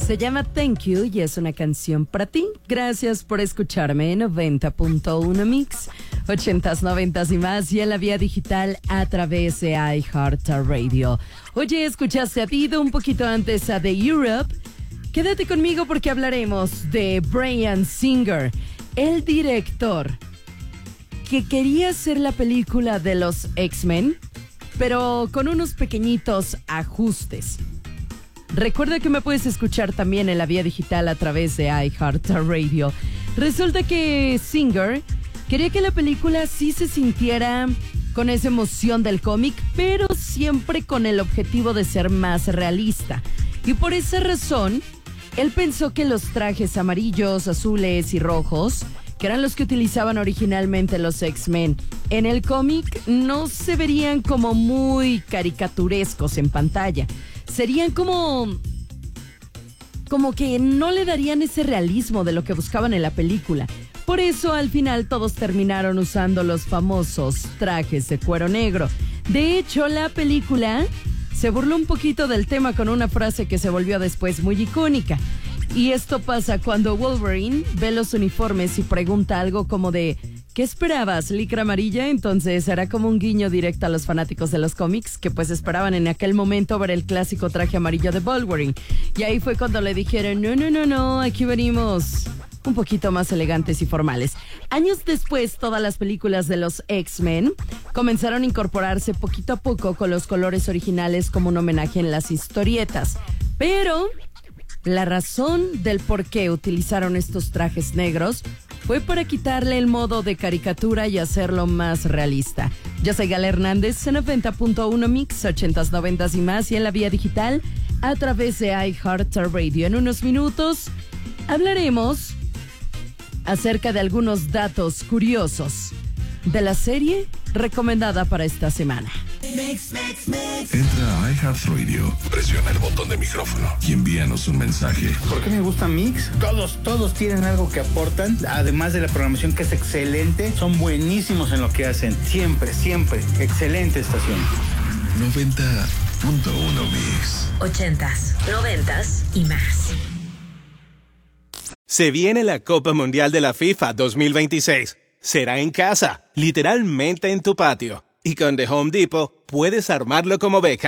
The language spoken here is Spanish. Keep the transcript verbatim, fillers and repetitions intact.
Se llama Thank You y es una canción para ti. Gracias por escucharme en noventa punto uno Mix, ochentas, noventas y más, y en la vía digital a través de iHeartRadio. Oye, escuchaste a Dido, un poquito antes a The Europe. Quédate conmigo porque hablaremos de Bryan Singer, el director que quería hacer la película de los X-Men, pero con unos pequeñitos ajustes. Recuerda que me puedes escuchar también en la vía digital a través de iHeartRadio. Resulta que Singer quería que la película sí se sintiera con esa emoción del cómic, pero siempre con el objetivo de ser más realista. Y por esa razón, él pensó que los trajes amarillos, azules y rojos, que eran los que utilizaban originalmente los X-Men, en el cómic no se verían como muy caricaturescos en pantalla. Serían como... como que no le darían ese realismo de lo que buscaban en la película. Por eso al final todos terminaron usando los famosos trajes de cuero negro. De hecho, la película se burló un poquito del tema con una frase que se volvió después muy icónica. Y esto pasa cuando Wolverine ve los uniformes y pregunta algo como de... ¿qué esperabas? ¿Licra amarilla? Entonces era como un guiño directo a los fanáticos de los cómics que pues esperaban en aquel momento ver el clásico traje amarillo de Wolverine. Y ahí fue cuando le dijeron, no, no, no, no, aquí venimos un poquito más elegantes y formales. Años después, todas las películas de los X-Men comenzaron a incorporarse poquito a poco con los colores originales como un homenaje en las historietas. Pero la razón del por qué utilizaron estos trajes negros fue para quitarle el modo de caricatura y hacerlo más realista. Yo soy Gala Hernández en noventa punto uno Mix, ochentas, noventas y más, y en la vía digital a través de iHeartRadio. En unos minutos hablaremos acerca de algunos datos curiosos de la serie recomendada para esta semana. Mix, mix, mix. Entra a iHeartRadio, presiona el botón de micrófono y envíanos un mensaje. ¿Por qué me gusta Mix? Todos, todos tienen algo que aportan, además de la programación que es excelente, son buenísimos en lo que hacen, siempre, siempre, excelente estación. noventa punto uno Mix. Ochentas, noventas y más. Se viene la Copa Mundial de la FIFA dos mil veintiséis. Será en casa, literalmente en tu patio. Y con The Home Depot puedes armarlo como Beckham.